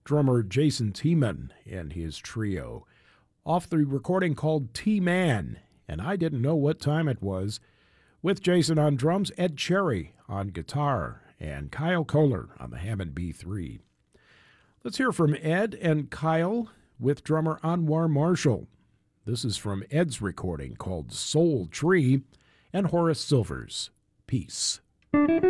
drummer Jason Tiemann and his trio, off the recording called T-Man, and I didn't know what time it was, with Jason on drums, Ed Cherry on guitar, and Kyle Kohler on the Hammond B3. Let's hear from Ed and Kyle with drummer Anwar Marshall. This is from Ed's recording called Soul Tree and Horace Silver's Peace.